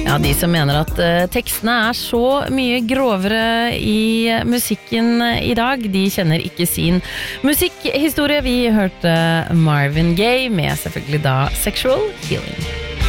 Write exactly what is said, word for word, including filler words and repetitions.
Ja, de som mener at uh, tekstene er så mye grovere i musikken i dag, de kjenner ikke sin musikkhistorie. Vi hørte Marvin Gaye med selvfølgelig da Sexual Healing.